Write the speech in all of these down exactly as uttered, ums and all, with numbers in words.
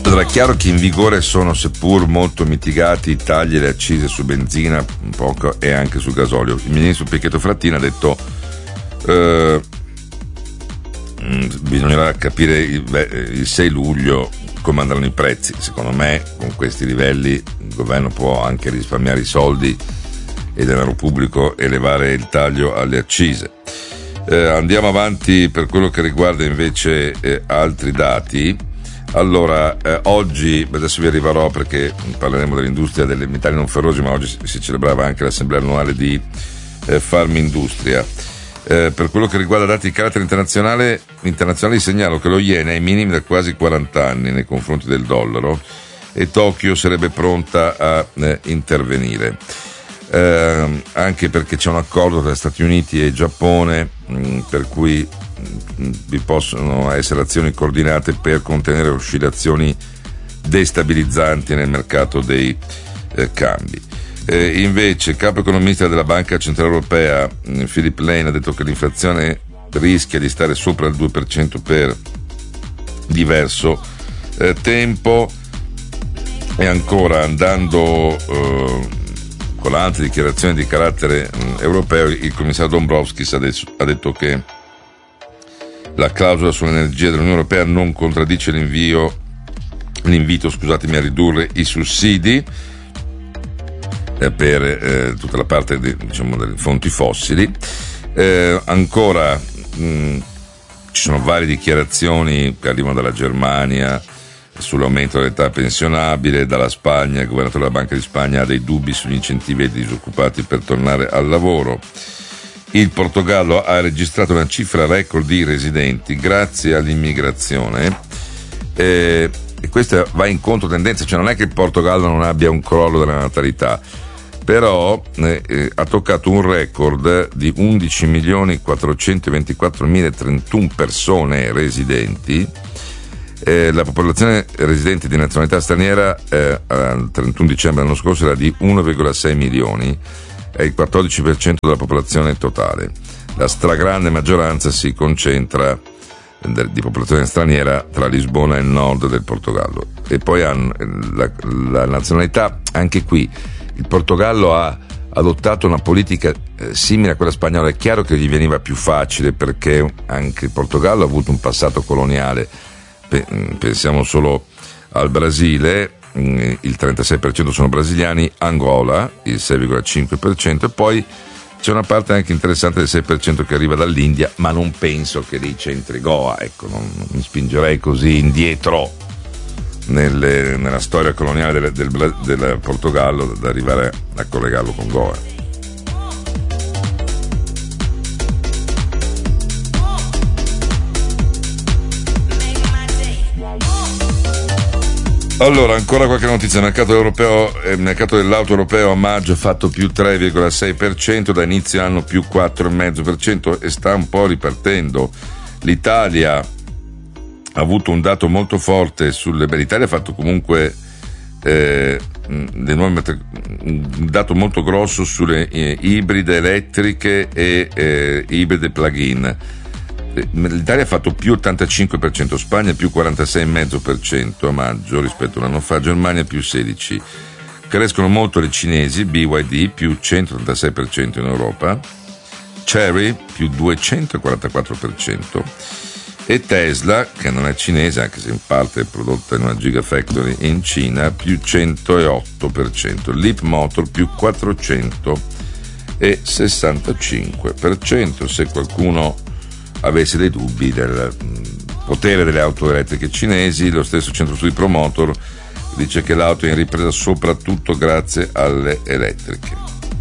Allora, è chiaro che in vigore sono, seppur molto mitigati, i tagli e le accise su benzina, un poco, e anche sul gasolio. Il ministro Pichetto Fratin ha detto eh, bisognerà capire il, il sei luglio come andranno i prezzi. Secondo me, con questi livelli il governo può anche risparmiare i soldi e denaro pubblico e elevare il taglio alle accise. Eh, andiamo avanti per quello che riguarda invece eh, altri dati. Allora, eh, oggi, adesso vi arriverò perché parleremo dell'industria delle metalli non ferrosi, ma oggi si celebrava anche l'assemblea annuale di eh, Farmindustria. Eh, per quello che riguarda dati di carattere internazionale, internazionali segnalo che lo yen è ai minimi da quasi quaranta anni nei confronti del dollaro e Tokyo sarebbe pronta a eh, intervenire. Eh, anche perché c'è un accordo tra Stati Uniti e Giappone mh, per cui vi possono essere azioni coordinate per contenere oscillazioni destabilizzanti nel mercato dei eh, cambi. Eh, invece il capo economista della Banca Centrale Europea, Philip Lane, ha detto che l'inflazione rischia di stare sopra il due per cento per diverso eh, tempo. E ancora, andando eh, con altre dichiarazioni di carattere mh, europeo, il commissario Dombrovskis ha, de- ha detto che la clausola sull'energia dell'Unione Europea non contraddice l'invio, l'invito scusatemi, a ridurre i sussidi eh, per eh, tutta la parte di, diciamo, delle fonti fossili. Eh, ancora mh, ci sono varie dichiarazioni che arrivano dalla Germania sull'aumento dell'età pensionabile, dalla Spagna. Il governatore della Banca di Spagna ha dei dubbi sugli incentivi ai disoccupati per tornare al lavoro. Il Portogallo ha registrato una cifra record di residenti grazie all'immigrazione eh, e questa va in controtendenza, cioè non è che il Portogallo non abbia un crollo della natalità, però eh, eh, ha toccato un record di undici milioni quattrocentoventiquattromila trentuno persone residenti. Eh, la popolazione residente di nazionalità straniera eh, al trentuno dicembre dell'anno scorso era di uno virgola sei milioni, è il quattordici per cento della popolazione totale. La stragrande maggioranza si concentra di popolazione straniera tra Lisbona e il nord del Portogallo. E poi hanno la, la nazionalità, anche qui il Portogallo ha adottato una politica eh, simile a quella spagnola. È chiaro che gli veniva più facile perché anche il Portogallo ha avuto un passato coloniale. Pensiamo solo al Brasile, il trentasei per cento sono brasiliani, Angola il sei virgola cinque per cento, e poi c'è una parte anche interessante del sei per cento che arriva dall'India, ma non penso che lì c'entri Goa, ecco, non, non mi spingerei così indietro nelle, nella storia coloniale del, del, del Portogallo da arrivare a collegarlo con Goa. Allora, ancora qualche notizia. Il mercato europeo, il mercato dell'auto europeo a maggio ha fatto più tre virgola sei per cento, da inizio anno più quattro virgola cinque per cento e sta un po' ripartendo. L'Italia ha avuto un dato molto forte sulle. Beh, l'Italia ha fatto comunque eh, dei nuovi, un dato molto grosso sulle eh, ibride elettriche e eh, ibride plug-in. L'Italia ha fatto più ottantacinque per cento, Spagna più quarantasei virgola cinque per cento a maggio rispetto a un anno fa, Germania più sedici per cento. Crescono molto le cinesi, B Y D più centotrentasei per cento in Europa, Chery più duecentoquarantaquattro per cento e Tesla, che non è cinese anche se in parte è prodotta in una Gigafactory in Cina, più centootto per cento, Leapmotor più quattrocentosessantacinque per cento. Se qualcuno avesse dei dubbi del potere delle auto elettriche cinesi, lo stesso centro studi Promotor dice che l'auto è in ripresa soprattutto grazie alle elettriche.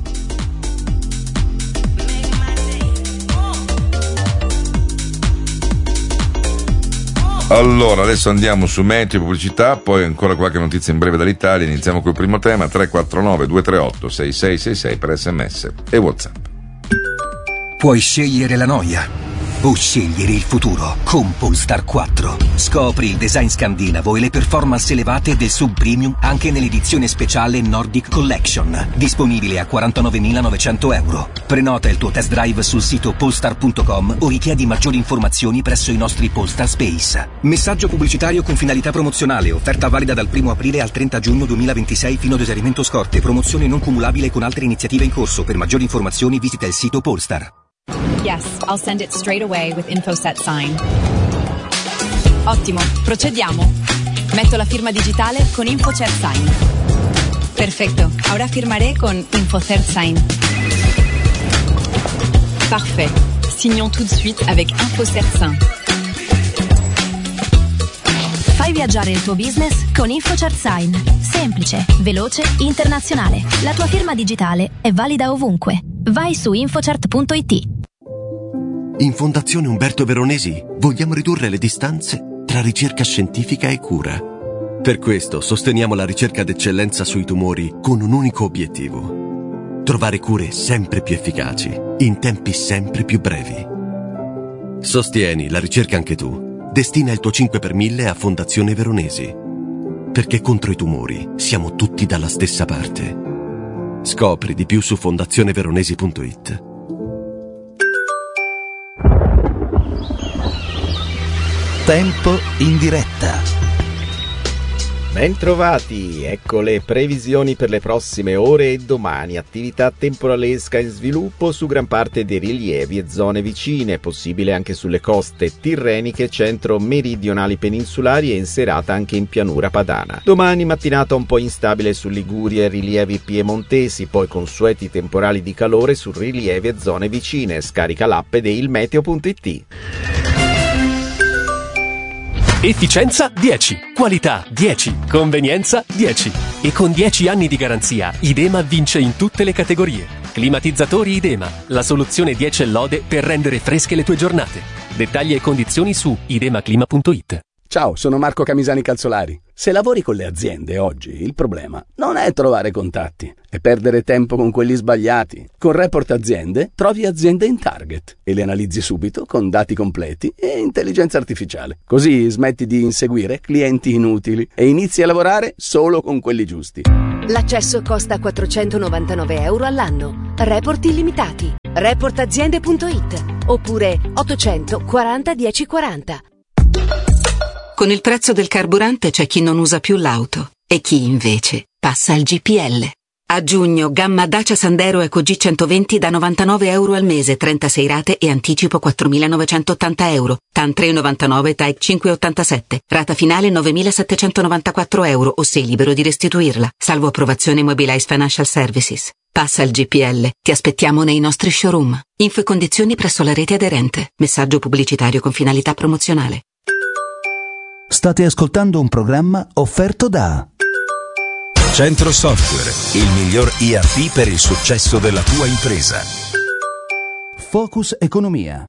Allora, adesso andiamo su meteo e pubblicità, poi ancora qualche notizia in breve dall'Italia. Iniziamo col primo tema: tre quattro nove due tre otto sei sei sei sei per sms e WhatsApp. Puoi scegliere la noia, o scegliere il futuro con Polestar quattro. Scopri il design scandinavo e le performance elevate del sub premium anche nell'edizione speciale Nordic Collection, disponibile a quarantanovemilanovecento euro. Prenota il tuo test drive sul sito polestar punto com o richiedi maggiori informazioni presso i nostri Polestar Space. Messaggio pubblicitario con finalità promozionale, offerta valida dal primo aprile al trenta giugno duemilaventisei fino ad esaurimento scorte, promozione non cumulabile con altre iniziative in corso. Per maggiori informazioni visita il sito Polestar. Yes, I'll send it straight away with InfoSet Sign. Ottimo, procediamo. Metto la firma digitale con InfoCert Sign. Perfecto, ahora firmaré con InfoCert Sign. Parfait. Signons tout de suite avec InfoCert Sign. Fai viaggiare il tuo business con InfoCert Sign. Semplice, veloce, internazionale. La tua firma digitale è valida ovunque. Vai su infocert punto it. In Fondazione Umberto Veronesi vogliamo ridurre le distanze tra ricerca scientifica e cura. Per questo sosteniamo la ricerca d'eccellenza sui tumori con un unico obiettivo: trovare cure sempre più efficaci, in tempi sempre più brevi. Sostieni la ricerca anche tu. Destina il tuo cinque per mille a Fondazione Veronesi. Perché contro i tumori siamo tutti dalla stessa parte. Scopri di più su fondazione veronesi punto it. Tempo in diretta. Bentrovati, ecco le previsioni per le prossime ore e domani. Attività temporalesca in sviluppo su gran parte dei rilievi e zone vicine, possibile anche sulle coste tirreniche, centro-meridionali peninsulari e in serata anche in pianura padana. Domani mattinata un po' instabile su Liguria e rilievi piemontesi, poi consueti temporali di calore su rilievi e zone vicine. Scarica l'app di ilmeteo punto it. Efficienza dieci, qualità dieci, convenienza dieci. E con dieci anni di garanzia, Idema vince in tutte le categorie. Climatizzatori Idema, la soluzione dieci e lode per rendere fresche le tue giornate. Dettagli e condizioni su idemaclima punto it. Ciao, sono Marco Camisani Calzolari. Se lavori con le aziende oggi, il problema non è trovare contatti, è perdere tempo con quelli sbagliati. Con Report Aziende trovi aziende in target e le analizzi subito con dati completi e intelligenza artificiale. Così smetti di inseguire clienti inutili e inizi a lavorare solo con quelli giusti. L'accesso costa quattrocentonovantanove euro all'anno. Report illimitati. report aziende punto it oppure ottocento quaranta dieci quaranta. Con il prezzo del carburante c'è chi non usa più l'auto e chi invece passa al G P L. A giugno, gamma Dacia Sandero Eco G centoventi da novantanove euro al mese, trentasei rate e anticipo quattromilanovecentottanta euro. T A N tre virgola novantanove, T A E cinque virgola ottantasette. Rata finale novemilasettecentonovantaquattro euro o sei libero di restituirla, salvo approvazione Mobilize Financial Services. Passa al G P L. Ti aspettiamo nei nostri showroom. Info e condizioni presso la rete aderente. Messaggio pubblicitario con finalità promozionale. State ascoltando un programma offerto da Centro Software, il miglior E R P per il successo della tua impresa. Focus Economia.